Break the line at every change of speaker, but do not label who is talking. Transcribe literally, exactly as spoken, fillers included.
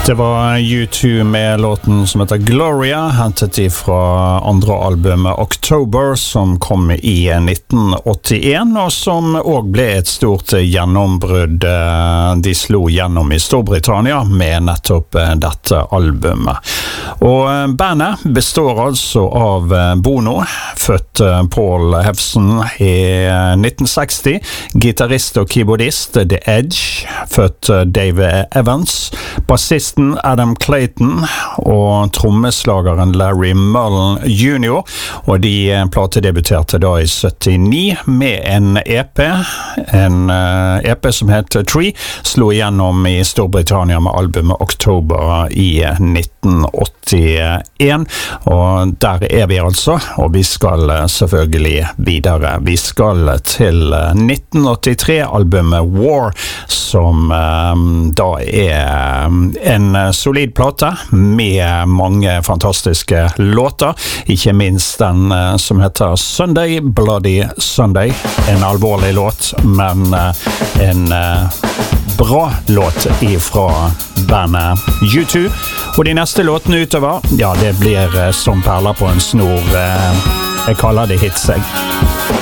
Det var U two med låten som heter Gloria, hentet ifra andre albumet October, som kom i nitten åttien, og som også ble et stort gjennombrudd. De slo gjennom i Storbritannia med nettopp dette albumet. Og bandet består altså av Bono, født Paul Hewson i nitten seksti, gitarrist og keyboardist The Edge, født Dave Evans, bassist Adam Clayton og trommeslageren Larry Mullen junior, og de platedebuterte da i syttini med en E P, en uh, E P som heter Tree, slo igjennom i Storbritannia med albumet October i nitten åttien, og der er vi altså, og vi skal selvfølgelig videre. Vi skal til nitten åttitre, albumet War, som um, da er en En solid plate med mange fantastiske låter, ikke minst den som heter Sunday, Bloody Sunday. En alvorlig låt, men en bra låt ifra bandet U two. Og de neste låtene utover, ja, det blir som perler på en snor. Jeg kaller det hits, jeg.